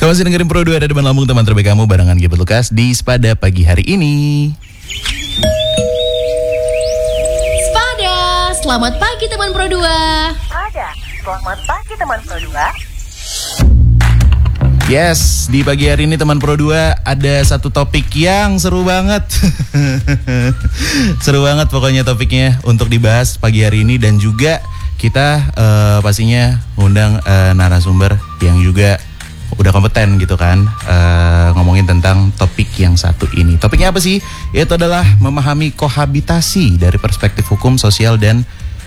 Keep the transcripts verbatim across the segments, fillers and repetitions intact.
Kamu masih dengerin Pro dua ada Depan Lambung, teman terbaik kamu barengan Gilbert Lucas di Spada pagi hari ini. Spada, selamat pagi teman Pro dua. Spada, selamat pagi teman Pro dua. Yes, di pagi hari ini teman Pro dua ada satu topik yang seru banget. Seru banget pokoknya topiknya untuk dibahas pagi hari ini. Dan juga kita uh, pastinya undang uh, narasumber yang juga udah kompeten gitu kan, uh, ngomongin tentang topik yang satu ini. Topiknya apa sih? Yaitu adalah memahami kohabitasi dari perspektif hukum, sosial, dan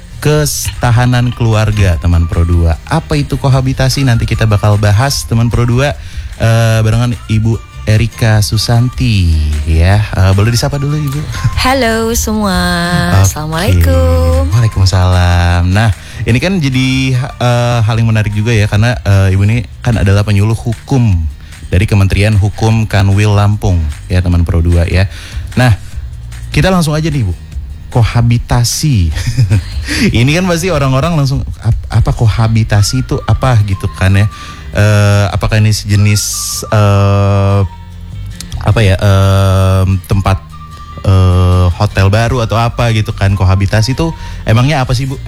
ketahanan keluarga, teman Pro dua. Apa itu kohabitasi? Nanti kita bakal bahas, teman Pro dua, uh, barengan Ibu Erika Susanti, ya. Uh, boleh disapa dulu, Ibu? Halo semua, okay. Assalamualaikum. Waalaikumsalam. Nah, ini kan jadi uh, hal yang menarik juga ya, karena uh, Ibu ini kan adalah penyuluh hukum dari Kementerian Hukum Kanwil Lampung, ya teman Pro dua ya. Nah, kita langsung aja nih, Bu. Kohabitasi. Ini kan pasti orang-orang langsung apa kohabitasi itu apa gitu kan ya? Uh, apakah ini sejenis uh, apa ya uh, tempat uh, hotel baru atau apa gitu kan? Kohabitasi itu emangnya apa sih, Bu?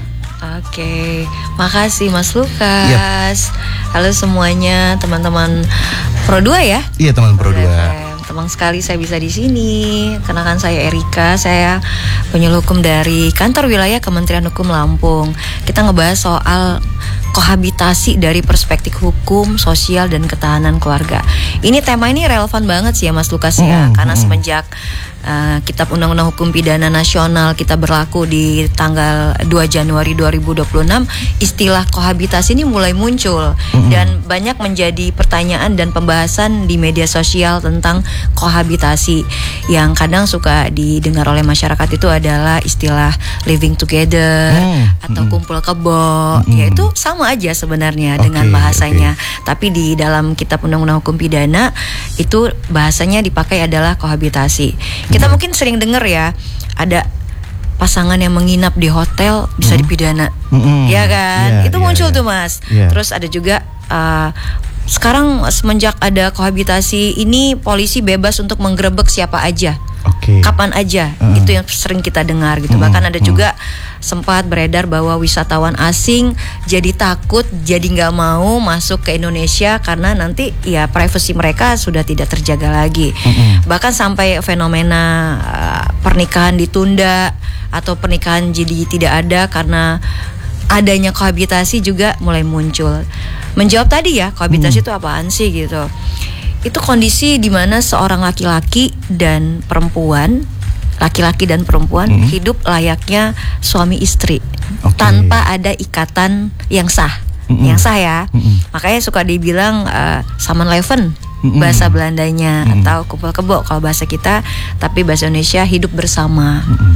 Oke, makasih Mas Lukas. Yep. Halo semuanya, teman-teman Pro dua ya? Iya, teman Pro dua. Senang sekali saya bisa di sini. Kenalkan saya Erika, saya penyuluh hukum dari Kantor Wilayah Kementerian Hukum Lampung. Kita ngebahas soal kohabitasi dari perspektif hukum, sosial, dan ketahanan keluarga. Ini tema ini relevan banget sih ya Mas Lukas ya, hmm, karena hmm. semenjak Uh, Kitab Undang-Undang Hukum Pidana Nasional kita berlaku di tanggal dua Januari dua ribu dua puluh enam, istilah kohabitasi ini mulai muncul mm-hmm. dan banyak menjadi pertanyaan dan pembahasan di media sosial tentang kohabitasi. Yang kadang suka didengar oleh masyarakat itu adalah istilah living together mm-hmm. atau kumpul kebo, mm-hmm. yaitu sama aja sebenarnya okay, dengan bahasanya. Okay. Tapi di dalam Kitab Undang-Undang Hukum Pidana itu bahasanya dipakai adalah kohabitasi. Kita hmm. mungkin sering dengar ya, ada pasangan yang menginap di hotel bisa hmm. dipidana, hmm. ya kan? Yeah, itu yeah, muncul yeah. tuh Mas. Yeah. Terus ada juga uh, sekarang semenjak ada kohabitasi ini polisi bebas untuk menggerebek siapa aja, okay. kapan aja. Uh. Itu yang sering kita dengar gitu. Hmm. Bahkan ada hmm. juga sempat beredar bahwa wisatawan asing jadi takut, jadi nggak mau masuk ke Indonesia karena nanti ya privasi mereka sudah tidak terjaga lagi. Mm-hmm. Bahkan sampai fenomena uh, pernikahan ditunda atau pernikahan jadi tidak ada karena adanya kohabitasi juga mulai muncul. Menjawab tadi ya, kohabitasi mm. itu apaan sih gitu? Itu kondisi di mana seorang laki-laki dan perempuan, laki-laki dan perempuan hmm. hidup layaknya suami istri, okay. tanpa ada ikatan yang sah, hmm. yang sah ya. Hmm. Makanya suka dibilang uh, samen-leven hmm. bahasa Belandanya, hmm. atau kumpul kebo kalau bahasa kita, tapi bahasa Indonesia hidup bersama. Hmm.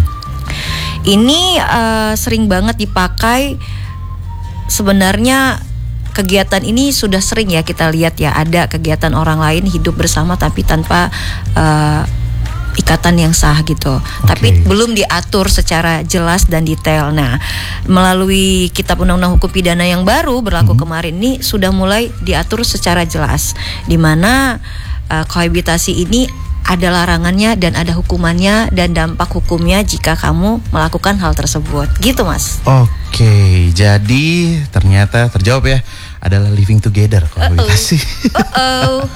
Ini uh, sering banget dipakai. Sebenarnya kegiatan ini sudah sering ya kita lihat ya, ada kegiatan orang lain hidup bersama tapi tanpa uh, ikatan yang sah gitu, okay. tapi belum diatur secara jelas dan detail. Nah, melalui Kitab Undang-Undang Hukum Pidana yang baru berlaku mm-hmm. kemarin ini sudah mulai diatur secara jelas, di mana uh, kohabitasi ini ada larangannya dan ada hukumannya dan dampak hukumnya jika kamu melakukan hal tersebut, gitu Mas. Oke, okay, jadi ternyata terjawab ya, adalah living together kohabitasi. Uh-oh.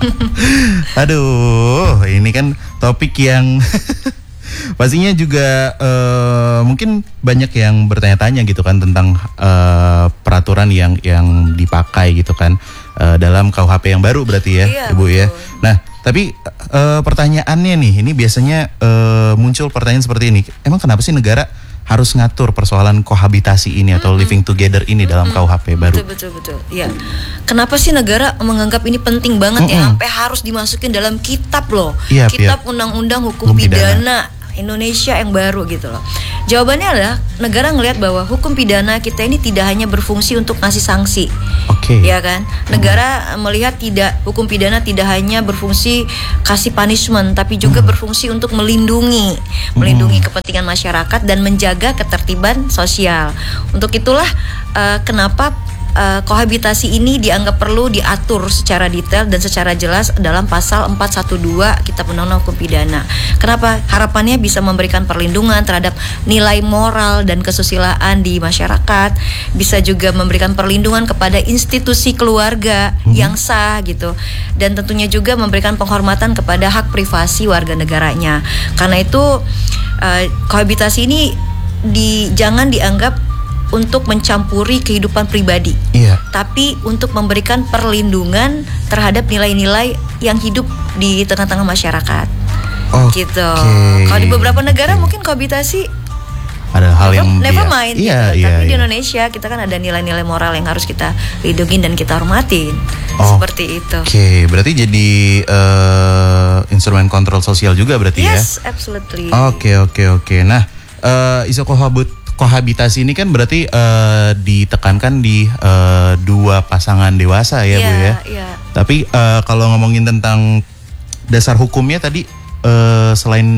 Aduh, ini kan topik yang pastinya juga uh, mungkin banyak yang bertanya-tanya gitu kan tentang uh, peraturan yang yang dipakai gitu kan uh, dalam K U H P yang baru berarti ya, iya, Ibu betul. Ya. Nah, tapi uh, pertanyaannya nih, ini biasanya uh, muncul pertanyaan seperti ini. Emang kenapa sih negara harus ngatur persoalan kohabitasi ini atau mm-hmm. living together ini mm-hmm. dalam K U H P baru? Betul betul betul. Ya. Kenapa sih negara menganggap ini penting banget mm-hmm. ya sampai harus dimasukin dalam kitab loh. Yep, kitab yep. Undang-Undang Hukum, Hukum Pidana. Pidana Indonesia yang baru gitu loh. Jawabannya adalah negara ngelihat bahwa hukum pidana kita ini tidak hanya berfungsi untuk ngasih sanksi. Oke. Okay. Ya kan? Negara hmm. melihat tidak hukum pidana tidak hanya berfungsi kasih punishment, tapi juga hmm. berfungsi untuk melindungi, melindungi hmm. kepentingan masyarakat dan menjaga ketertiban sosial. Untuk itulah uh, kenapa uh, kohabitasi ini dianggap perlu diatur secara detail dan secara jelas dalam pasal empat satu dua Kitab Undang-Undang Hukum Pidana. Kenapa? Harapannya bisa memberikan perlindungan terhadap nilai moral dan kesusilaan di masyarakat, bisa juga memberikan perlindungan kepada institusi keluarga hmm. yang sah gitu, dan tentunya juga memberikan penghormatan kepada hak privasi warga negaranya. Karena itu uh, kohabitasi ini di, jangan dianggap untuk mencampuri kehidupan pribadi, iya. tapi untuk memberikan perlindungan terhadap nilai-nilai yang hidup di tengah-tengah masyarakat. Okay. Gitu. Kalau di beberapa negara okay. mungkin kohabitasi ada hal never, yang never dia, mind iya, gitu. iya, Tapi iya. di Indonesia kita kan ada nilai-nilai moral yang harus kita lindungi dan kita hormatin. Oh, seperti itu. Oke, okay. Berarti jadi uh, instrumen kontrol sosial juga berarti yes, ya? Yes, absolutely. Oke, okay, oke, okay, oke. Okay. Nah, uh, isu kohabut kohabitasi ini kan berarti uh, ditekankan di uh, dua pasangan dewasa ya, yeah, Bu ya. Yeah. Tapi uh, kalau ngomongin tentang dasar hukumnya tadi uh, selain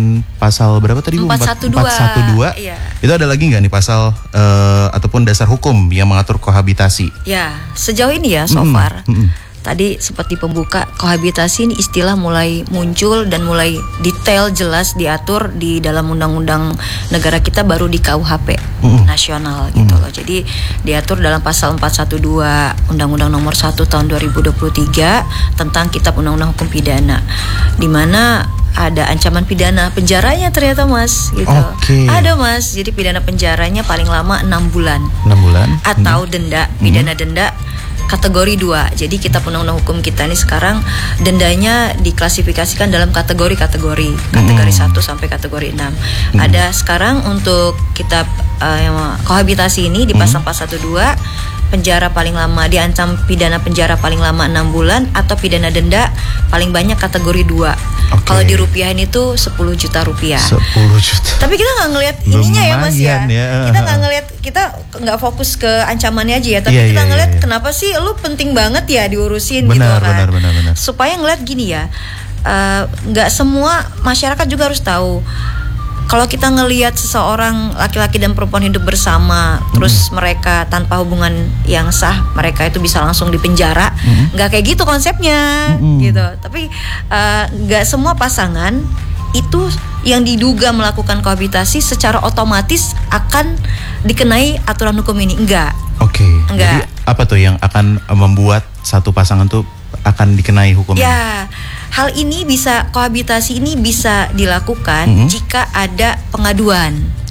pasal berapa tadi Bu? empat satu dua empat satu dua Yeah. Itu ada lagi nggak nih pasal uh, ataupun dasar hukum yang mengatur kohabitasi? Ya, sejauh ini ya so mm-hmm. far. Mm-hmm. Tadi seperti pembuka, kohabitasi ini istilah mulai muncul dan mulai detail jelas diatur di dalam undang-undang negara kita baru di K U H P mm. nasional gitu mm. loh. Jadi diatur dalam pasal empat satu dua Undang-Undang Nomor satu Tahun dua ribu dua puluh tiga tentang Kitab Undang-Undang Hukum Pidana, di mana ada ancaman pidana penjaranya ternyata Mas gitu. Okay. Ada Mas, jadi pidana penjaranya paling lama enam bulan. enam bulan Atau hmm. denda, pidana hmm. denda kategori dua. Jadi Kitab Undang-Undang Hukum kita ini sekarang dendanya diklasifikasikan dalam kategori-kategori. Kategori hmm. satu sampai kategori enam. Hmm. Ada sekarang untuk kitab uh, kohabitasi ini di pasal hmm. empat satu dua penjara paling lama, diancam pidana penjara paling lama enam bulan atau pidana denda paling banyak kategori dua. Okay. Kalau dirupiahin itu sepuluh juta rupiah. sepuluh juta. Tapi kita nggak ngelihat ininya ya Mas ya. ya. Kita nggak ngelihat, kita nggak fokus ke ancamannya aja ya. Tapi yeah, kita yeah, ngelihat yeah. kenapa sih lu penting banget ya diurusin benar, gitu kan. Benar, benar, benar. Supaya ngelihat gini ya, nggak uh, semua masyarakat juga harus tahu. Kalau kita ngelihat seseorang laki-laki dan perempuan hidup bersama, mm-hmm. terus mereka tanpa hubungan yang sah, mereka itu bisa langsung dipenjara, mm-hmm. nggak kayak gitu konsepnya, mm-hmm. gitu. Tapi uh, nggak semua pasangan itu yang diduga melakukan kohabitasi secara otomatis akan dikenai aturan hukum ini, enggak. Oke. Okay. Enggak. Jadi apa tuh yang akan membuat satu pasangan tuh akan dikenai hukum? Ya, hal ini bisa, kohabitasi ini bisa dilakukan mm-hmm. jika ada pengaduan.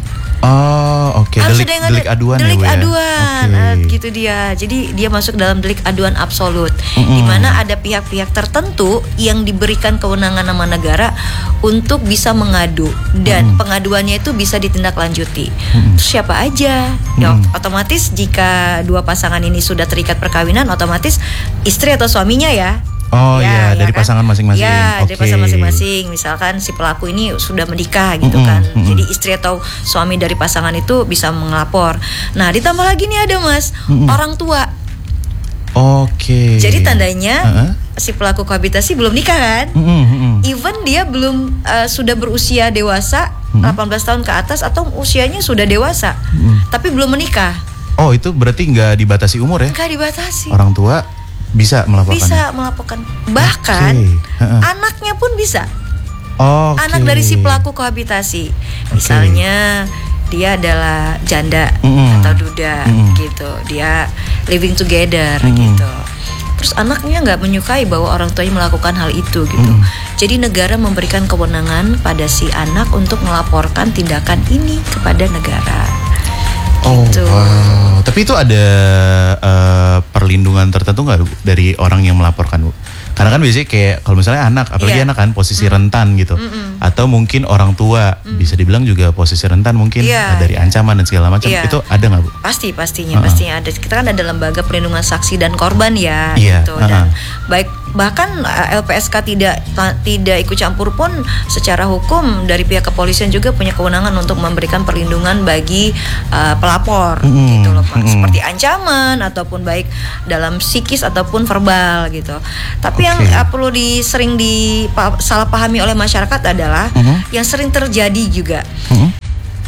Oh, oke. Okay. Delik, delik, delik aduan delik ya, Bu ya? aduan, okay. uh, gitu dia. Jadi dia masuk dalam delik aduan absolut, mm-hmm. di mana ada pihak-pihak tertentu yang diberikan kewenangan sama negara untuk bisa mengadu dan mm-hmm. pengaduannya itu bisa ditindaklanjuti. Mm-hmm. Terus siapa aja? Mm-hmm. Ya, otomatis jika dua pasangan ini sudah terikat perkawinan, otomatis istri atau suaminya ya. Oh iya, ya, dari kan? pasangan masing-masing. Ya, okay. dari pasangan masing-masing. Misalkan si pelaku ini sudah menikah gitu mm-mm, kan. mm-mm. Jadi istri atau suami dari pasangan itu bisa mengelapor. Nah, ditambah lagi nih ada Mas, mm-mm. orang tua. Oke. Okay. Jadi tandanya uh-huh. si pelaku kohabitasi belum nikah kan? Mm-mm, mm-mm. Even dia belum uh, sudah berusia dewasa, mm-hmm. delapan belas tahun ke atas atau usianya sudah dewasa, mm. tapi belum menikah. Oh, itu berarti nggak dibatasi umur ya? Nggak dibatasi. Orang tua bisa melaporkan. Bisa melaporkan. Bahkan okay. uh-uh. anaknya pun bisa. Okay. Anak dari si pelaku kohabitasi. Misalnya okay. dia adalah janda mm-hmm. atau duda mm-hmm. gitu. Dia living together mm-hmm. gitu. Terus anaknya nggak menyukai bahwa orang tuanya melakukan hal itu gitu. Mm-hmm. Jadi negara memberikan kewenangan pada si anak untuk melaporkan tindakan ini kepada negara. Oh, gitu. Wow. Tapi itu ada uh, perlindungan tertentu nggak dari orang yang melaporkan, Bu? Karena kan biasanya kayak kalau misalnya anak, apalagi yeah. anak kan posisi mm. rentan gitu, Mm-mm. atau mungkin orang tua mm. bisa dibilang juga posisi rentan mungkin yeah. dari ancaman dan segala macam. Yeah. Itu ada nggak, Bu? Pasti, pastinya, uh-huh. pastinya ada. Kita kan ada lembaga perlindungan saksi dan korban ya, yeah. gitu. Uh-huh. Dan baik bahkan L P S K tidak tidak ikut campur pun secara hukum dari pihak kepolisian juga punya kewenangan untuk memberikan perlindungan bagi uh, pelapor, mm-hmm. gitu loh, Pak. Mm-hmm. Seperti ancaman ataupun baik dalam psikis ataupun verbal gitu. Tapi okay. yang uh, perlu disering di pa, salah pahami oleh masyarakat adalah mm-hmm. yang sering terjadi juga. Mm-hmm.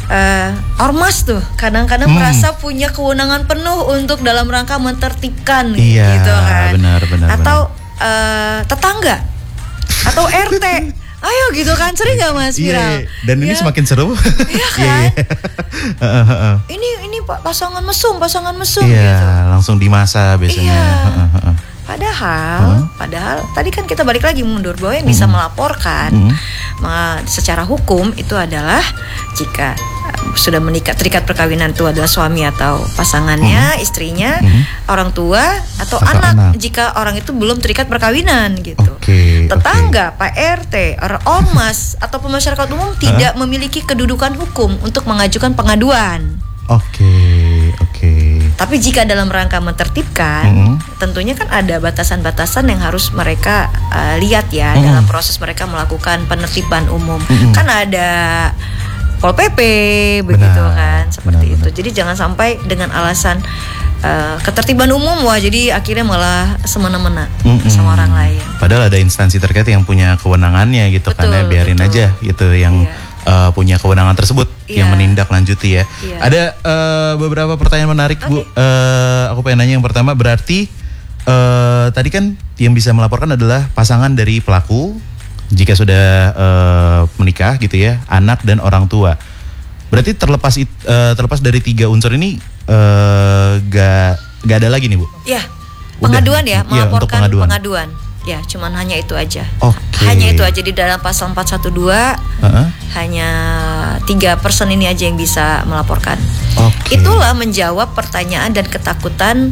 uh, ormas tuh kadang-kadang Hmm. merasa punya kewenangan penuh untuk dalam rangka menertibkan Iya, gitu kan. benar, benar, Atau uh, tetangga atau R T. Ayo gitu kan, sering gak Mas Viral? Iya, dan ini Iya. semakin seru. Iya kan? Heeh, heeh. Ini ini Pak pasangan mesum, pasangan mesum Iya, gitu. langsung di masa biasanya. Iya. Heeh, heeh. Padahal, Huh? padahal tadi kan kita balik lagi mundur bahwa yang bisa Hmm. melaporkan Hmm. ma- secara hukum itu adalah jika uh, sudah menikah, terikat perkawinan itu adalah suami atau pasangannya, istrinya, Hmm. orang tua atau, Atau anak, anak. jika orang itu belum terikat perkawinan gitu. Oke, Tetangga, Pak R T, or- ormas atau pemasyarakat umum tidak memiliki kedudukan hukum untuk mengajukan pengaduan. Oke, oke. Tapi jika dalam rangka menertibkan, Mhm. tentunya kan ada batasan-batasan yang harus mereka uh, lihat ya Mhm. dalam proses mereka melakukan penertiban umum. Mhm. Kan ada Pol P P begitu Benar, kan, seperti benar, itu. benar. Jadi jangan sampai dengan alasan uh, ketertiban umum, wah jadi akhirnya malah semena-mena Mm-mm. sama orang lain. Padahal ada instansi terkait yang punya kewenangannya gitu kan ya, Betul, biarin betul. aja gitu yang Iya. uh, punya kewenangan tersebut Iya. yang menindaklanjuti ya. Iya. Ada uh, beberapa pertanyaan menarik Bu. Oke. Uh, aku pengen nanya yang pertama, berarti uh, tadi kan yang bisa melaporkan adalah pasangan dari pelaku jika sudah uh, menikah gitu ya, anak dan orang tua. Berarti terlepas it- uh, terlepas dari tiga unsur ini uh, gak gak ada lagi nih Bu. Ya, Udah. pengaduan ya, Iya, untuk melaporkan pengaduan. pengaduan. Ya, cuman hanya itu aja. Oke. Hanya itu aja di dalam pasal empat satu dua. Uh-uh. Hanya tiga persen ini aja yang bisa melaporkan. Oke. Itulah menjawab pertanyaan dan ketakutan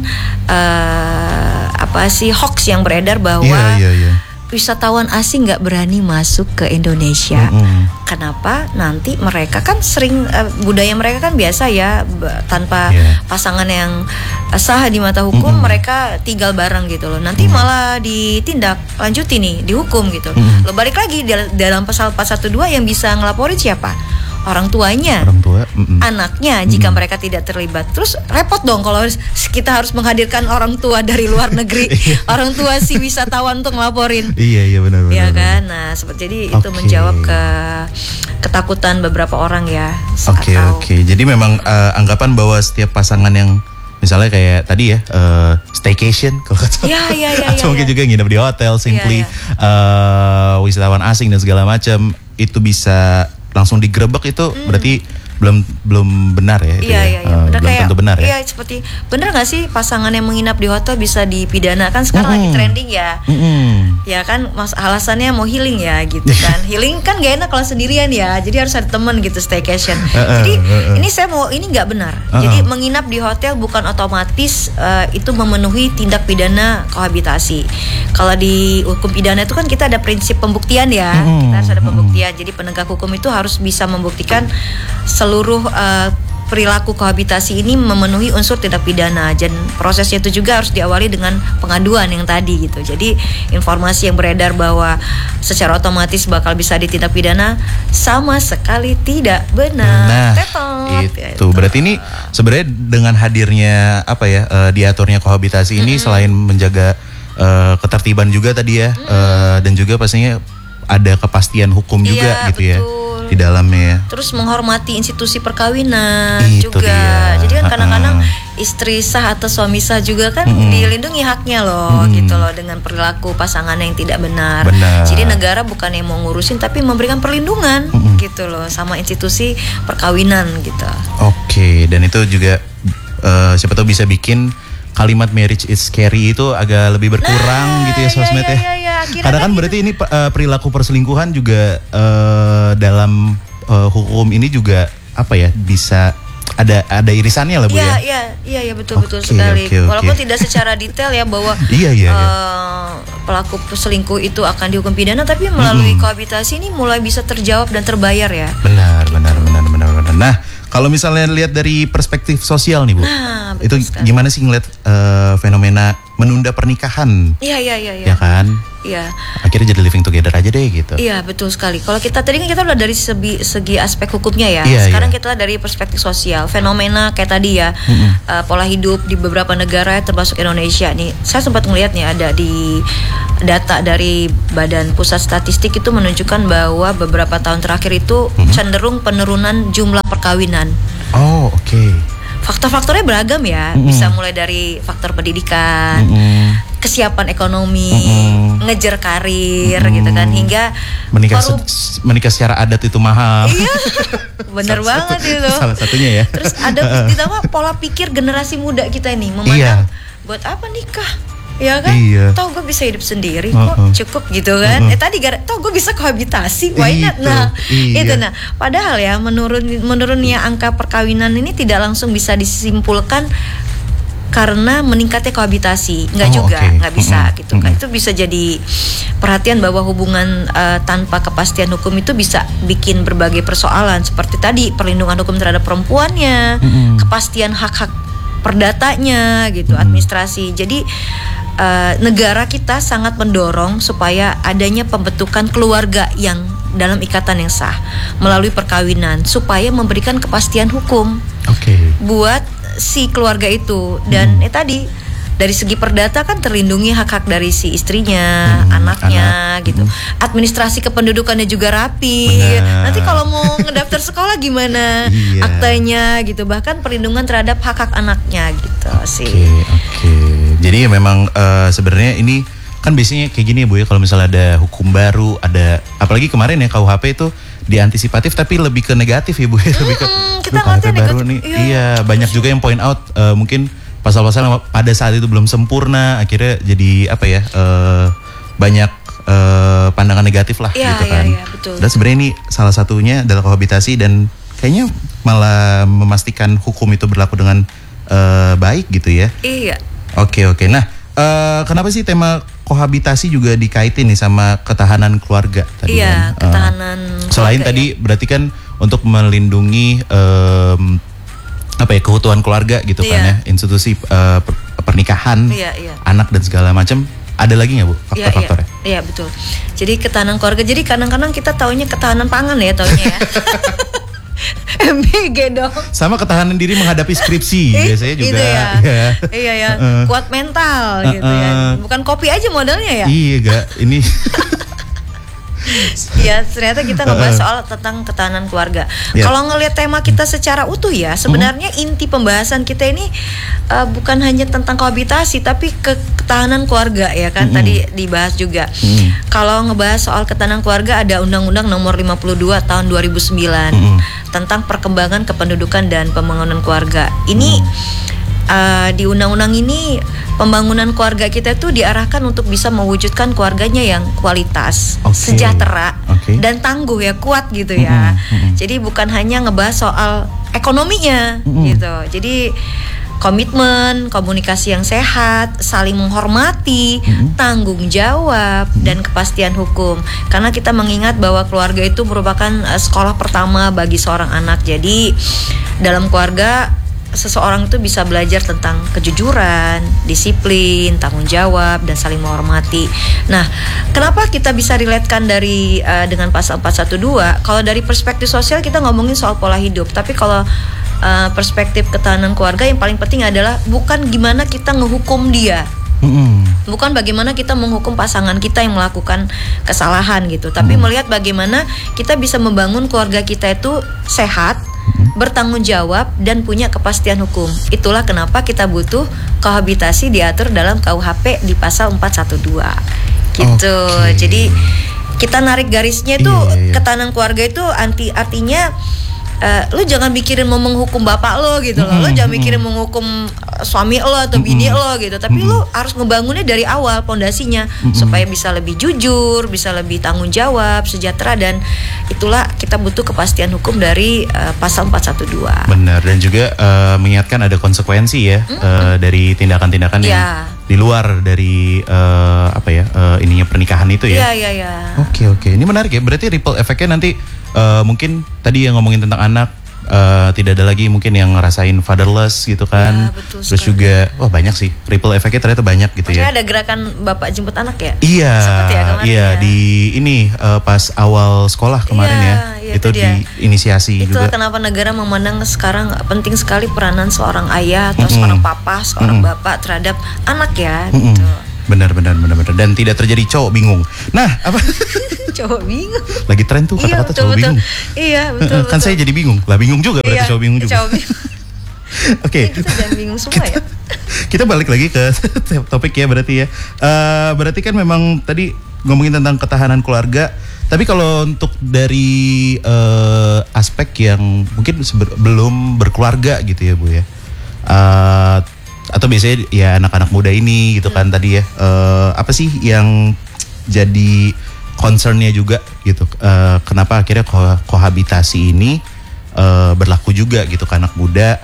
eh, apa sih hoax yang beredar bahwa Iya, iya, iya. wisatawan asing nggak berani masuk ke Indonesia. Mm-mm. Kenapa? Nanti mereka kan sering eh, budaya mereka kan biasa ya b- tanpa Iya. pasangan yang eh, sah di mata hukum, Mm-mm. mereka tinggal bareng gitu loh. Nanti malah ditindak lanjuti nih, dihukum gitu. Mm-mm. Lo balik lagi dal- dalam pasal empat satu dua yang bisa ngelaporin siapa? Orang tuanya. Orang tua. mm-mm. Anaknya jika mereka tidak terlibat. Terus repot dong kalau kita harus menghadirkan orang tua dari luar negeri, orang tua si wisatawan untuk ngelaporin. Iya, iya benar benar. Ya benar. kan, nah seperti jadi itu Oke. menjawab ke ketakutan beberapa orang ya. Oke, Atau- oke. Jadi memang eh, anggapan bahwa setiap pasangan yang misalnya kayak tadi ya eh, staycation kalau kata Ya, ya, ya, atau ya, mungkin ya. juga nginep di hotel simply Ya, eh, wisatawan asing dan segala macam itu bisa langsung digerebek itu berarti belum belum benar ya itu Iya, ya? iya, iya. Eh, Benar belum kayak, tentu benar ya. Iya, seperti benar nggak sih pasangan yang menginap di hotel bisa dipidana? Kan sekarang lagi Mm-mm. trending ya. Mm-mm. Ya kan, mas alasannya mau healing ya gitu kan. Healing kan gak enak kalau sendirian ya. Jadi harus ada teman gitu staycation. Uh-uh, Jadi uh-uh. ini saya mau ini nggak benar. Uh-uh. Jadi menginap di hotel bukan otomatis eh, itu memenuhi tindak pidana kohabitasi. Kalau di hukum pidana itu kan kita ada prinsip pembuktian ya. Mm-mm, Kita harus ada mm-mm. pembuktian. Jadi penegak hukum itu harus bisa membuktikan seluruh eh, perilaku kohabitasi ini memenuhi unsur tindak pidana, dan prosesnya itu juga harus diawali dengan pengaduan yang tadi gitu. Jadi informasi yang beredar bahwa secara otomatis bakal bisa ditindak pidana sama sekali tidak benar. Nah, Tetot. itu berarti ini sebenarnya dengan hadirnya apa ya eh, diaturnya kohabitasi ini selain menjaga eh, ketertiban juga tadi ya, eh, dan juga pastinya ada kepastian hukum juga Iya, gitu ya betul. di dalamnya ya. Terus menghormati institusi perkawinan Itu juga. dia. Jadi kan kadang-kadang Ha-ha. istri sah atau suami sah juga kan Mm-mm. dilindungi haknya loh, Mm-mm. gitu loh, dengan perilaku pasangan yang tidak benar. Benar. Jadi negara bukan yang mau ngurusin tapi memberikan perlindungan, Mm-mm. gitu loh, sama institusi perkawinan gitu. Oke, dan itu juga eh, siapa tahu bisa bikin kalimat marriage is scary itu agak lebih berkurang Nah, gitu ya iya, sosmed iya, ya. iya, iya. Akhirnya Karena kan kan gitu. berarti ini eh, perilaku perselingkuhan juga eh, dalam eh, hukum ini juga apa ya, bisa ada ada irisannya lah Bu Iya, ya. iya, iya, iya, betul, betul Oke, sekali. oke, oke. Walaupun tidak secara detail ya bahwa Iya, iya, iya. eh, pelaku selingkuh itu akan dihukum pidana, tapi melalui Mm-mm. kohabitasi ini mulai bisa terjawab dan terbayar ya. Benar, benar, benar, benar, benar. Nah, kalau misalnya lihat dari perspektif sosial nih Bu, Nah, itu betul sekali. gimana sih ngeliat eh, fenomena menunda pernikahan. Iya iya iya. Ya kan? Iya. Akhirnya jadi living together aja deh gitu. Iya betul sekali. Kalau kita tadi kan kita udah dari segi, segi aspek hukumnya ya. Iya, Sekarang iya. kita dari perspektif sosial, fenomena kayak tadi ya, uh, pola hidup di beberapa negara termasuk Indonesia nih. Saya sempat ngelihat nih ada di data dari Badan Pusat Statistik itu menunjukkan bahwa beberapa tahun terakhir itu Mm-hmm. cenderung penurunan jumlah perkawinan. Oh oke. Okay. Faktor-faktornya beragam ya, Mm-mm. bisa mulai dari faktor pendidikan, Mm-mm. kesiapan ekonomi, Mm-mm. ngejar karir Mm-mm. gitu kan, hingga menikah korup- se- menikah secara adat itu mahal. Iya, bener Salah banget satu- itu. Salah satunya ya. Terus ada ditambah pola pikir generasi muda kita nih memandang Iya. buat apa nikah? Ya kan? Iya. Toh gue bisa hidup sendiri Uh-uh. kok, cukup gitu kan. Uh-uh. Eh tadi gara toh gue bisa kohabitasi, why not? Itu, Nah, iya. itu nah. Padahal ya menurun menurunnya angka perkawinan ini tidak langsung bisa disimpulkan karena meningkatnya kohabitasi, nggak Oh, juga, oke. nggak bisa Mm-mm. gitu kan. Mm-mm. Itu bisa jadi perhatian bahwa hubungan uh, tanpa kepastian hukum itu bisa bikin berbagai persoalan seperti tadi perlindungan hukum terhadap perempuannya, Mm-mm. kepastian hak-hak perdatanya gitu, administrasi. Jadi uh, negara kita sangat mendorong supaya adanya pembentukan keluarga yang dalam ikatan yang sah melalui perkawinan supaya memberikan kepastian hukum Oke. buat si keluarga itu. Dan eh tadi dari segi perdata kan terlindungi hak-hak dari si istrinya, Hmm, anaknya anak. gitu. Hmm. Administrasi kependudukannya juga rapi. Benar. Nanti kalau mau ngedaftar sekolah gimana? Iya. Aktenya gitu. Bahkan perlindungan terhadap hak-hak anaknya gitu sih. Oke, oke. Jadi ya memang eh, sebenarnya ini kan biasanya kayak gini ya Bu ya, kalau misalnya ada hukum baru, ada apalagi kemarin ya K U H P itu diantisipatif tapi lebih ke negatif ya Bu ya, lebih ke Mm-mm, kita "Duh, K U H P ngeliatnya baru negatif." nih. Iya. Iya, banyak juga yang point out eh, mungkin pasal-pasal yang pada saat itu belum sempurna, akhirnya jadi apa ya? eh, banyak eh, pandangan negatif lah Iya, gitu iya, kan. iya, betul. Dan sebenarnya ini salah satunya adalah kohabitasi dan kayaknya malah memastikan hukum itu berlaku dengan eh, baik gitu ya. Iya. Oke oke. Nah, eh, kenapa sih tema kohabitasi juga dikaitin nih sama ketahanan keluarga tadi? Iya, kan? Eh, ketahanan selain keluarga, tadi ya. berarti kan untuk melindungi em, apa ya keutuhan keluarga gitu kan Iya. ya, institusi eh, per- pernikahan, Iya, iya. anak dan segala macam. Ada lagi nggak Bu Iya, iya, faktor-faktornya? iya betul. Jadi ketahanan keluarga. Jadi kadang-kadang kita taunya ketahanan pangan ya taunya ya. M B G dong. Sama ketahanan diri menghadapi skripsi Eh, biasanya juga. gitu ya. Iya. Iya ya, Uh-uh. kuat mental gitu ya. Uh-uh. Bukan kopi aja modalnya ya. Iya gak ini. Iya, ternyata kita ngebahas soal tentang ketahanan keluarga. Ya. Kalau ngelihat tema kita secara utuh ya, sebenarnya inti pembahasan kita ini uh, bukan hanya tentang kohabitasi, tapi ke ketahanan keluarga ya kan. Mm-mm. Tadi dibahas juga. Mm. Kalau ngebahas soal ketahanan keluarga ada Undang-Undang Nomor lima puluh dua Tahun dua ribu sembilan Mm-mm. tentang perkembangan kependudukan dan pembangunan keluarga. Ini uh, di undang-undang ini pembangunan keluarga kita tuh diarahkan untuk bisa mewujudkan keluarganya yang kualitas, Oke. sejahtera, Oke. dan tangguh ya, kuat gitu ya. Mm-mm, mm-mm. Jadi bukan hanya ngebahas soal ekonominya Mm-mm. gitu. Jadi komitmen, komunikasi yang sehat, saling menghormati, Mm-mm. tanggung jawab, dan kepastian hukum. Karena kita mengingat bahwa keluarga itu merupakan uh, sekolah pertama bagi seorang anak. Jadi dalam keluarga seseorang itu bisa belajar tentang kejujuran, disiplin, tanggung jawab, dan saling menghormati. Nah, kenapa kita bisa relatekan dari uh, dengan pasal empat satu dua? Kalau dari perspektif sosial kita ngomongin soal pola hidup, tapi kalau uh, perspektif ketahanan keluarga yang paling penting adalah bukan gimana kita ngehukum dia. Mm-mm. Bukan bagaimana kita menghukum pasangan kita yang melakukan kesalahan gitu, tapi Hmm. melihat bagaimana kita bisa membangun keluarga kita itu sehat, bertanggung jawab, dan punya kepastian hukum. Itulah kenapa kita butuh kohabitasi diatur dalam K U H P di pasal empat satu dua gitu. Oke. Jadi kita narik garisnya itu Iya, iya. ketahanan keluarga itu anti artinya eh, lu jangan mikirin mau menghukum bapak lo gitu loh. Lu Mm-mm, jangan mikirin menghukum eh, suami lo atau bini Mm-mm. lo gitu. Tapi Mm-mm. lu harus ngebangunnya dari awal pondasinya supaya bisa lebih jujur, bisa lebih tanggung jawab, sejahtera, dan itulah kita butuh kepastian hukum dari eh, pasal empat satu dua. Benar, dan juga eh, mengingatkan ada konsekuensi ya eh, dari tindakan-tindakan yang Ya. di luar dari eh, apa ya eh, ininya pernikahan itu Iya, ya. iya, iya. Oke oke, ini menarik ya. Berarti ripple efeknya nanti eh, mungkin tadi yang ngomongin tentang anak Uh, tidak ada lagi mungkin yang ngerasain fatherless gitu kan. Ya, betul Terus sekali. juga wah banyak sih ripple efeknya ternyata banyak gitu Makanya ya. ada gerakan bapak jemput anak ya. Iya, Sempet ya kemarin iya ya? di ini uh, pas awal sekolah kemarin Iya, ya, iya, itu itu dia. diinisiasi Itulah juga. kenapa negara memandang sekarang penting sekali peranan seorang ayah atau Mm-mm. seorang papa, seorang Mm-mm. bapak terhadap anak ya. Mm-mm. Gitu. Benar, benar, benar, benar. Dan tidak terjadi cowok bingung. Nah, apa? Cowok bingung. Lagi tren tuh Iya kata-kata betul cowok betul. bingung. Iya betul betul. Kan saya jadi bingung. Lah bingung juga berarti Iya, cowok bingung juga. Cowok bingung. Oke. Kita jangan bingung semua ya. Kita balik lagi ke topik ya berarti ya. Eh, berarti kan memang tadi ngomongin tentang ketahanan keluarga. Tapi kalau untuk dari eh, aspek yang mungkin seber- belum berkeluarga gitu ya Bu ya. Eh, atau biasanya ya anak-anak muda ini gitu kan tadi ya. Eh, apa sih yang jadi concernnya juga gitu. Eh, kenapa akhirnya ko- kohabitasi ini eh, berlaku juga gitu ke anak muda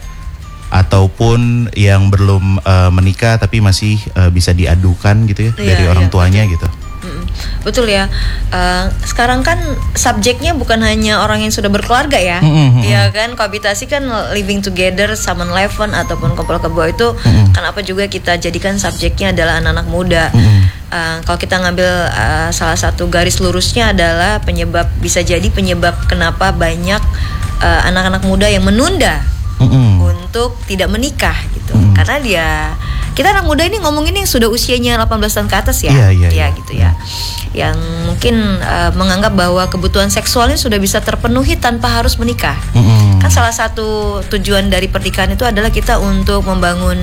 ataupun yang belum uh, menikah tapi masih uh, bisa diadukan gitu ya Iya, dari orang iya, tuanya gitu. Mm-mm. Betul ya. Uh, sekarang kan subjeknya bukan hanya orang yang sudah berkeluarga ya. Mm-mm, Ya kan kohabitasi kan living together, Saman Leven ataupun kumpul kebo itu Mm-mm. kenapa juga kita jadikan subjeknya adalah anak-anak muda. Mm-mm. Uh, kalau kita ngambil uh, salah satu garis lurusnya adalah penyebab, bisa jadi penyebab kenapa banyak uh, anak-anak muda yang menunda Mm-mm. untuk tidak menikah gitu. Mm. Karena dia, kita anak muda ini ngomongin yang sudah usianya delapan belas tahun ke atas ya. Iya, iya, Ya iya. gitu ya. Yang mungkin uh, menganggap bahwa kebutuhan seksualnya sudah bisa terpenuhi tanpa harus menikah. Mm-mm. Kan salah satu tujuan dari pernikahan itu adalah kita untuk membangun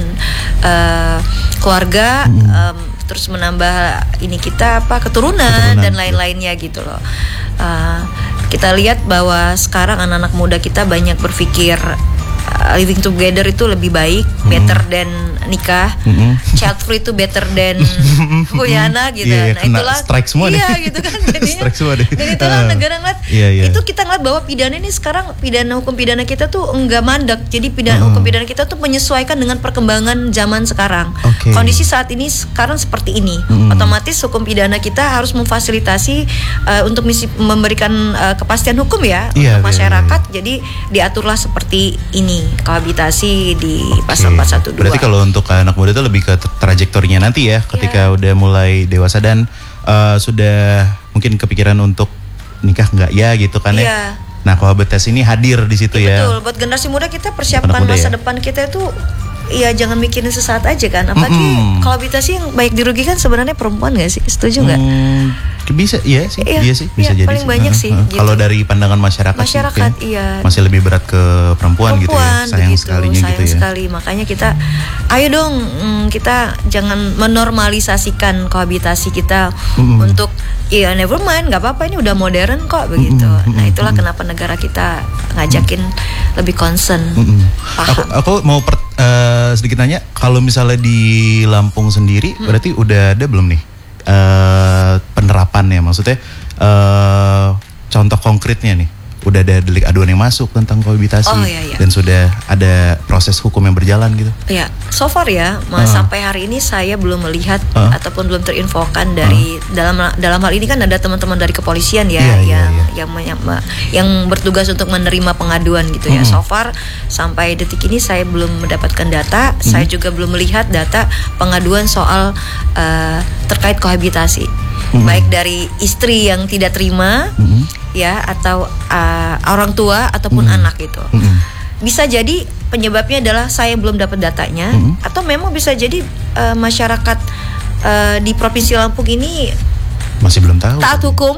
uh, keluarga, um, terus menambah ini kita apa keturunan, Keturunan, dan lain-lainnya gitu loh. Uh, kita lihat bahwa sekarang anak-anak muda kita banyak berpikir uh, living together itu lebih baik, better than nikah. Mm-mm. Child free itu better than punya anak gitu. Iya, iya, Nah kena itulah strike semua deh. iya gitu kan jadinya. Strike semua deh. Dan itulah Ah. negara ngeliat Iya, iya. itu kita ngeliat bahwa pidana ini sekarang pidana hukum pidana kita tuh enggak mandek. Jadi pidana Hmm. hukum pidana kita tuh menyesuaikan dengan perkembangan zaman sekarang. Oke. Kondisi saat ini sekarang seperti ini. Hmm. Otomatis hukum pidana kita harus memfasilitasi uh, untuk misi, memberikan uh, kepastian hukum ya Iya, untuk iya, masyarakat. Jadi diaturlah seperti ini kohabitasi di pasal Oke. empat satu dua. Berarti kalau untuk anak muda itu lebih ke tra- trajektorinya nanti ya, ketika udah mulai dewasa dan uh, sudah mungkin kepikiran untuk nikah nggak ya gitu kan Iya. ya. Nah, kohabitasi ini hadir di situ ya. Betul, buat generasi muda kita persiapan Anak muda masa ya. depan kita itu ya jangan mikirin sesaat aja kan. Apalagi Mm-mm. kohabitasi yang baik dirugikan sebenarnya perempuan gak sih? Setuju nggak? Hmm, bisa, iya sih, Iya, iya, sih, bisa iya, jadi paling sih. banyak Heeh, sih, heeh. gitu. Kalau dari pandangan masyarakat, sih, Masyarakat, mungkin iya. masih lebih berat ke perempuan, gitu ya, Perempuan sayang begitu, sekalinya sayang gitu ya. sekali. Makanya kita, ayo dong, mm, kita jangan menormalisasikan kohabitasi kita Mm-mm. untuk ya never mind, nggak apa-apa ini udah modern kok begitu. Mm-mm, Nah itulah mm-mm. kenapa negara kita ngajakin lebih concern, Mm-mm. paham. Aku, aku mau per- eh, sedikit nanya, kalau misalnya di Lampung sendiri, Hmm. berarti udah ada belum nih eh penerapannya? Maksudnya eh contoh konkretnya nih, udah ada delik aduan yang masuk tentang kohabitasi Oh, iya, iya. dan sudah ada proses hukum yang berjalan gitu. Ya, so far ya, ma- Uh. sampai hari ini saya belum melihat Uh. ataupun belum terinfokan dari dalam dalam hal ini kan ada teman-teman dari kepolisian ya Iya, iya, yang iya. yang menya- ma- yang bertugas untuk menerima pengaduan gitu ya. Mm. So far sampai detik ini saya belum mendapatkan data, saya juga belum melihat data pengaduan soal uh, terkait kohabitasi. Mm. Baik dari istri yang tidak terima Mm-mm. ya atau uh, orang tua ataupun Mm. anak gitu. Mm-mm. Bisa jadi penyebabnya adalah saya belum dapat datanya, Mhm. atau memang bisa jadi eh, masyarakat eh, di Provinsi Lampung ini Masih belum tahu. taat hukum,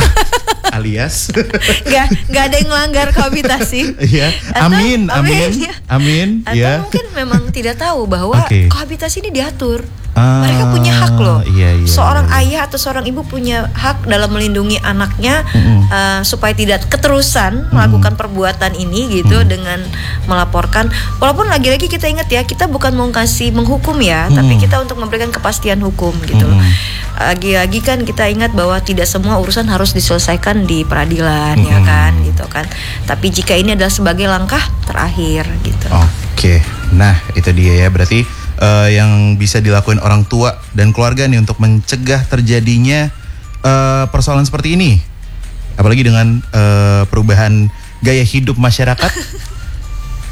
Alias. nggak nggak ada yang melanggar kohabitasi. Iya. Atau- Amin, amin, ya. amin. Atau Ya. mungkin memang tidak tahu bahwa Oke. kohabitasi ini diatur. Ah, Mereka punya hak loh. iya, iya, Seorang iya. ayah atau seorang ibu punya hak dalam melindungi anaknya Mm-mm. eh, supaya tidak keterusan melakukan perbuatan ini gitu Mm. dengan melaporkan. Walaupun lagi-lagi kita ingat ya, kita bukan mau kasih menghukum ya, Mm. tapi kita untuk memberikan kepastian hukum gitu loh. Mm. Lagi-lagi kan kita ingat bahwa tidak semua urusan harus diselesaikan di peradilan ya Mm. kan gitu kan. Tapi jika ini adalah sebagai langkah terakhir gitu. Oke, nah itu dia ya, berarti eh, yang bisa dilakuin orang tua dan keluarga nih untuk mencegah terjadinya eh, persoalan seperti ini, apalagi dengan eh, perubahan gaya hidup masyarakat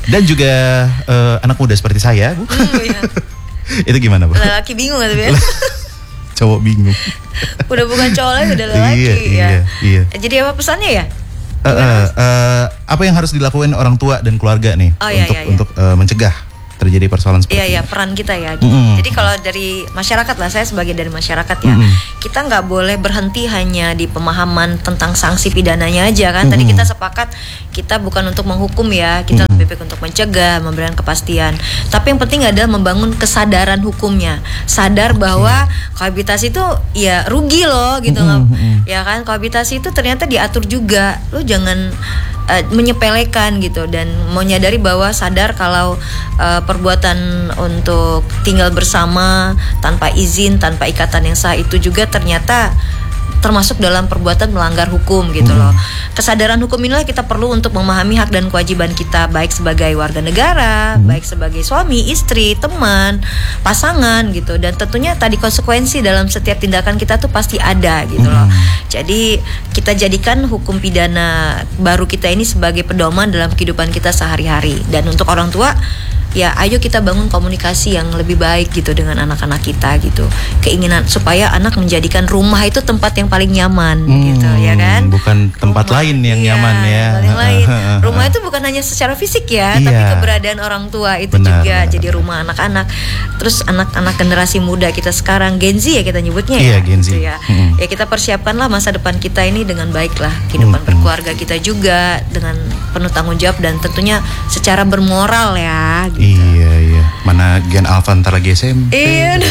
Dan juga uh, anak muda seperti saya, Bu. Hmm, iya. Itu gimana, Bu? Lelaki bingung gitu ya. Cowok bingung. Udah bukan cowok lagi, udah lelaki iya, ya. Iya, iya. Jadi apa pesannya ya? Uh, uh, uh, apa yang harus dilakukan orang tua dan keluarga nih Oh, iya, untuk iya, iya. untuk uh, mencegah terjadi persoalan seperti Iya ini? ya, peran kita ya. Gitu. Mm-mm. Jadi kalau dari masyarakat lah, saya sebagai dari masyarakat ya, Mm-mm. kita nggak boleh berhenti hanya di pemahaman tentang sanksi pidananya aja kan. Tadi Mm-mm. kita sepakat kita bukan untuk menghukum ya, kita Mm-mm. lebih baik untuk mencegah, memberikan kepastian. Tapi yang penting adalah membangun kesadaran hukumnya, sadar bahwa kohabitasi itu ya rugi loh gitu Mm-mm. loh. Mm-mm. Ya kan, kohabitasi itu ternyata diatur juga. Lo jangan uh, menyepelekan gitu, dan menyadari bahwa sadar kalau uh, perbuatan untuk tinggal bersama tanpa izin, tanpa ikatan yang sah itu juga ternyata termasuk dalam perbuatan melanggar hukum gitu loh. Kesadaran hukum inilah kita perlu untuk memahami hak dan kewajiban kita, baik sebagai warga negara, Hmm. baik sebagai suami, istri, teman, pasangan gitu. Dan tentunya tadi konsekuensi dalam setiap tindakan kita tuh pasti ada gitu loh. Hmm. Jadi kita jadikan hukum pidana baru kita ini sebagai pedoman dalam kehidupan kita sehari-hari. Dan untuk orang tua, ya ayo kita bangun komunikasi yang lebih baik gitu dengan anak-anak kita gitu. Keinginan supaya anak menjadikan rumah itu tempat yang paling nyaman Hmm, gitu ya kan. bukan tempat lain yang iya, nyaman ya. tempat yang lain. Rumah itu bukan hanya secara fisik ya, Iya. tapi keberadaan orang tua itu Benar, juga benar, jadi rumah anak-anak. Terus anak-anak generasi muda kita sekarang, Gen Z ya kita nyebutnya Iya, ya. Gen Z. gitu ya. Mm-mm. Ya kita persiapkanlah masa depan kita ini dengan baik lah, kehidupan Mm-mm. berkeluarga kita juga dengan penuh tanggung jawab dan tentunya secara bermoral ya. Gitu. Iya, iya. Mana Gen Alpha ntar lagi S M P. Iya.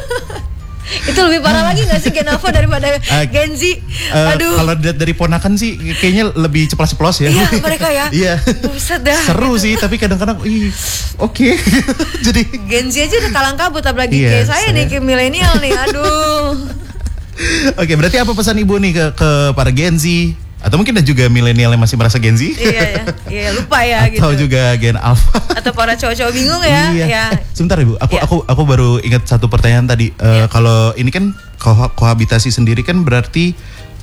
Itu lebih parah lagi gak sih Gen Alpha daripada Uh, Gen Z? Uh, Aduh. Kalau dari, dari ponakan sih kayaknya lebih ceplos-ceplos ya. Iya, mereka ya. Iya. Buset dah. Seru sih, tapi kadang-kadang ih, oke. Jadi Gen Z aja udah kalang kabut, apalagi Iya, kayak saya saya- nih, kayak milenial nih. Aduh. oke, berarti apa pesan Ibu nih ke ke para Gen Z atau mungkin ada juga milenial yang masih merasa Gen Z? Iya ya. Iya, lupa ya gitu. Atau juga Gen Alpha. Atau para cowok-cowok bingung ya. Iya. Ya. Eh, sebentar Ibu, aku Iya. aku aku baru ingat satu pertanyaan tadi. Eh, Iya. Kalau ini kan koha- kohabitasi sendiri kan berarti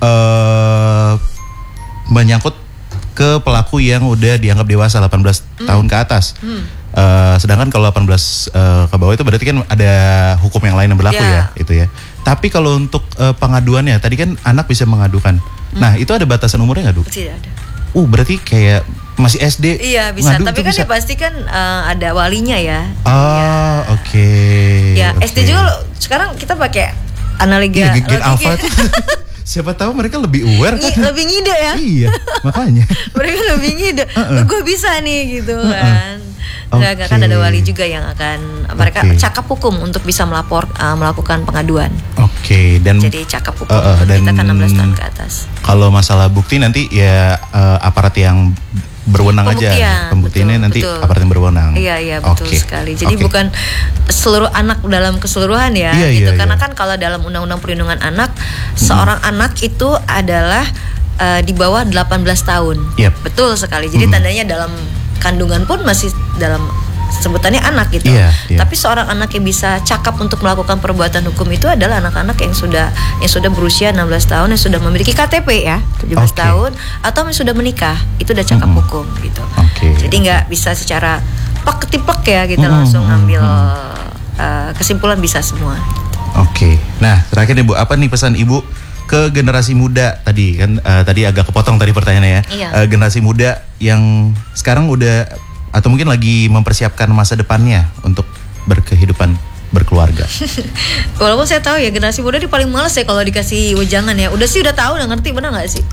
eh menyangkut ke pelaku yang udah dianggap dewasa delapan belas tahun ke atas. Hmm. Eh, sedangkan kalau delapan belas eh, ke bawah itu berarti kan ada hukum yang lain yang berlaku Ya. ya, itu ya. Tapi kalau untuk eh, pengaduannya tadi kan anak bisa mengadukan. Hmm. Nah, itu ada batasan umurnya nggak, Du? Tidak ada. Uh, berarti kayak masih S D. Iya bisa, ngadu tapi tuh kan bisa. ya pasti kan eh, ada walinya ya. Ah, oke. Ya, oke. S D juga loh. Sekarang kita pakai analogi Iya, Gen analogi- Alpha tuh. Siapa tahu mereka lebih aware kan? Ngi- lebih ngide ya. Iya, makanya. Mereka lebih ngide. Uh-uh. Gue bisa nih gitu Uh-uh. kan. Nggak, nggak kan Oke. ada wali juga yang akan mereka Oke. cakap hukum untuk bisa melapor uh, melakukan pengaduan. Oke, dan Jadi cakap hukum Uh, uh, dan- kita kan enam belas tahun ke atas. kalau masalah bukti nanti ya eh, aparat yang berwenang aja. Pembuktian, Pembuktiannya betul, nanti betul. aparat yang berwenang. Iya iya betul Oke, sekali. Jadi oke. bukan seluruh anak dalam keseluruhan ya, Iya, gitu. iya, Karena iya. kan kalau dalam Undang-Undang Perlindungan Anak, seorang anak itu adalah uh, di bawah delapan belas tahun. Yep. Betul sekali. Jadi Mm. tandanya dalam kandungan pun masih dalam sebutannya anak gitu. Iya, iya. Tapi seorang anak yang bisa cakap untuk melakukan perbuatan hukum itu adalah anak-anak yang sudah yang sudah berusia enam belas tahun, yang sudah memiliki K T P ya, tujuh belas Oke. tahun, atau yang sudah menikah, itu udah cakap Mm-mm. hukum gitu. Oke. Jadi nggak bisa secara plek ketiplek ya gitu Mm-mm, langsung ngambil mm-mm. uh, kesimpulan bisa semua. Oke. Nah, terakhir nih Bu, apa nih pesan Ibu ke generasi muda tadi kan eh, tadi agak kepotong tadi pertanyaannya ya. Iya. Eh, generasi muda yang sekarang udah atau mungkin lagi mempersiapkan masa depannya untuk berkehidupan berkeluarga. Walaupun saya tahu ya generasi muda ini paling males ya kalau dikasih wejangan ya. Udah sih udah tahu, udah ngerti, benar nggak sih?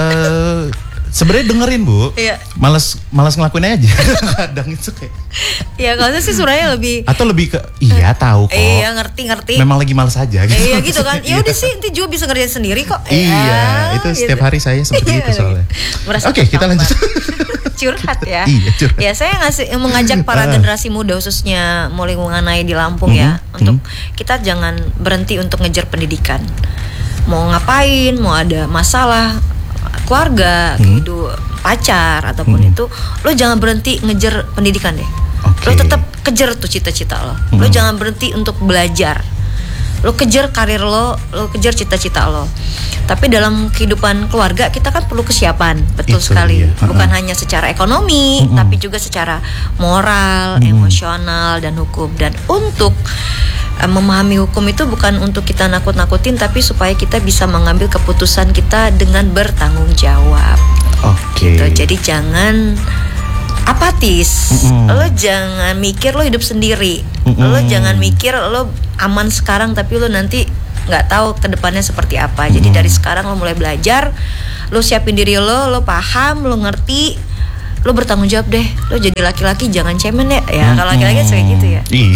Eh sebenarnya dengerin Bu. Iya. Males malas ngelakuin aja. Kadang itu kayak Ya kalau saya sih suranya lebih atau lebih ke iya tahu kok. iya ngerti-ngerti. Memang lagi malas aja gitu. Eh, iya gitu kan. Ya udah sih nanti juga bisa ngerjain sendiri kok. Iya, Ya, itu gitu. setiap hari saya seperti itu soalnya. Merasa Oke, kita tertampar. lanjut. Curhat ya. Iya, curhat. Ya saya ngasih mengajak para Ah. generasi muda khususnya mulai mengenai di Lampung ya, Mhm, untuk kita jangan berhenti untuk ngejar pendidikan. Mau ngapain, mau ada masalah keluarga, Mhm. hidup pacar ataupun Mhm. itu, lo jangan berhenti ngejar pendidikan deh. Oke. Lo tetap kejar tuh cita-cita lo. Lo Mhm. jangan berhenti untuk belajar. lo kejar karir lo, lo kejar cita-cita lo. Tapi dalam kehidupan keluarga kita kan perlu kesiapan, betul Itu sekali. dia. Bukan Uh-uh. hanya secara ekonomi, Mm-mm. tapi juga secara moral, Mm-mm. emosional, dan hukum. Dan untuk uh, memahami hukum itu bukan untuk kita nakut-nakutin, tapi supaya kita bisa mengambil keputusan kita dengan bertanggung jawab. Oke. Gitu. Jadi jangan apatis. Mm-mm. Lo jangan mikir lo hidup sendiri. Mm-mm. Lo jangan mikir lo aman sekarang tapi lo nanti nggak tahu kedepannya seperti apa. Jadi Mm-mm. dari sekarang lo mulai belajar, lo siapin diri lo, lo paham, lo ngerti, lo bertanggung jawab deh. Lo jadi laki-laki jangan cemen ya. Ya kalau laki-laki kayak gitu ya. Ih.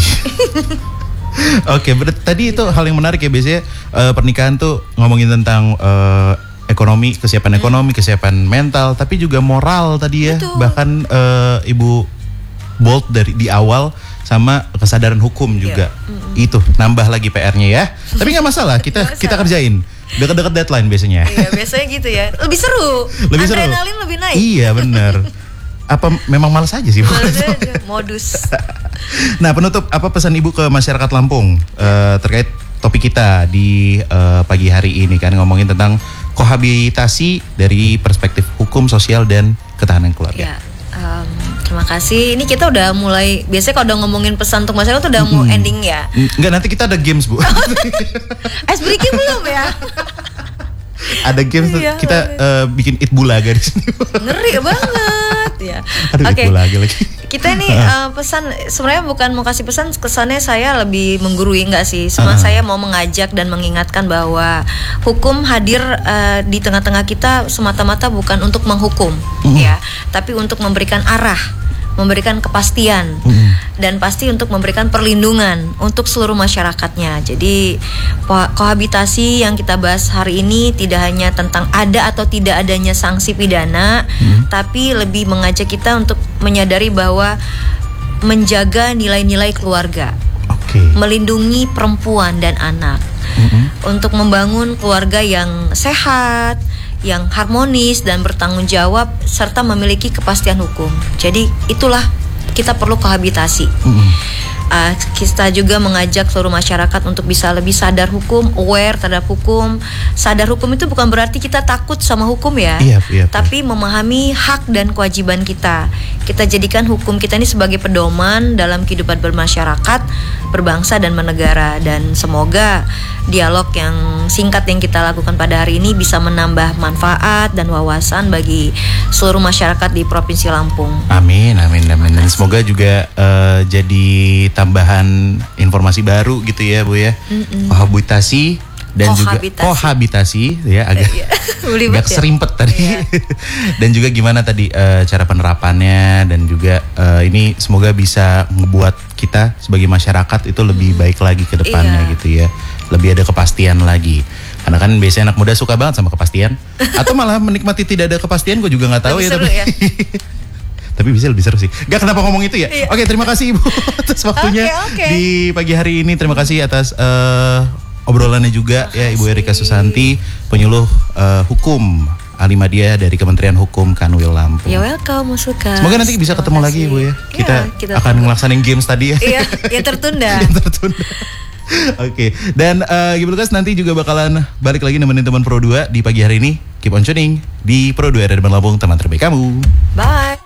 Oke, ber- tadi itu hal yang menarik ya, biasanya eh, pernikahan tuh ngomongin tentang eh, ekonomi, kesiapan ekonomi, kesiapan mental, tapi juga moral tadi ya. Betul. Bahkan eh, Ibu bold dari di awal sama kesadaran hukum juga. Itu nambah lagi P R-nya ya. Tapi nggak masalah, kita Nggak kita masalah. kerjain. Dekat-dekat deadline biasanya. Iya biasanya gitu ya. Lebih seru. Lebih seru. Adrenalin lebih naik. Iya benar. Apa memang malas aja sih Bu? Males aja, modus. Nah, penutup, apa pesan Ibu ke masyarakat Lampung eh, terkait topik kita di eh, pagi hari ini, kan ngomongin tentang kohabitasi dari perspektif hukum, sosial, dan ketahanan keluarga. Ya, em, terima kasih. Ini kita udah mulai. Biasanya kalau udah ngomongin pesan untuk masyarakat tuh udah mau ending ya. Enggak, nanti kita ada games Bu. Ice breaking belum ya? Ada games tuh, Iya. kita eh, bikin it bulaga di sini. Ngeri banget ya. Aduh, Oke. it bulaga lagi. Kita nih eh, pesan sebenarnya bukan mau kasih pesan, kesannya saya lebih menggurui enggak sih. Cuma Ah. saya mau mengajak dan mengingatkan bahwa hukum hadir eh, di tengah-tengah kita semata-mata bukan untuk menghukum ya, tapi untuk memberikan arah, memberikan kepastian, dan pasti untuk memberikan perlindungan untuk seluruh masyarakatnya. Jadi ko- kohabitasi yang kita bahas hari ini tidak hanya tentang ada atau tidak adanya sanksi pidana, tapi lebih mengajak kita untuk menyadari bahwa menjaga nilai-nilai keluarga, Oke. melindungi perempuan dan anak, untuk membangun keluarga yang sehat, yang harmonis dan bertanggung jawab, serta memiliki kepastian hukum. Jadi itulah kita perlu kohabitasi. Uh, kita juga mengajak seluruh masyarakat untuk bisa lebih sadar hukum, aware terhadap hukum. Sadar hukum itu bukan berarti kita takut sama hukum ya, Iya, iya, tapi memahami hak dan kewajiban kita. Kita jadikan hukum kita ini sebagai pedoman dalam kehidupan bermasyarakat, berbangsa dan bernegara. Dan semoga dialog yang singkat yang kita lakukan pada hari ini bisa menambah manfaat dan wawasan bagi seluruh masyarakat di Provinsi Lampung. Amin, amin, amin. Dan semoga juga eh, jadi tambahan informasi baru gitu ya Bu ya. Kohabitasi dan juga Kohabitasi. kohabitasi ya, agak Iya, belibet agak ya. serimpet tadi. Iya. Dan juga gimana tadi eh, cara penerapannya, dan juga eh, ini semoga bisa membuat kita sebagai masyarakat itu lebih baik lagi ke depannya Iya. gitu ya. Lebih ada kepastian lagi. Karena kan biasanya anak muda suka banget sama kepastian, atau malah menikmati tidak ada kepastian, gue juga nggak tahu Lebih ya. seru Tapi ya. tapi bisa lebih seru sih. Gak kenapa ngomong itu ya. Iya. Oke, terima kasih Ibu atas waktunya Oke, oke. di pagi hari ini. Terima kasih atas eh, obrolannya juga ya Ibu Erika Susanti, penyuluh eh, hukum ahli media dari Kementerian Hukum Kanwil Lampung. Ya welcome, Musuka. Semoga nanti bisa ketemu lagi Ibu ya. Kita, kita akan tunggu. ngelaksanain games tadi ya. Iya, yang tertunda. Yang tertunda. Oke, dan uh, Giblukas nanti juga bakalan balik lagi nemenin teman Pro dua di pagi hari ini. Keep on tuning di Pro dua R R Lampung, teman terbaik kamu. Bye.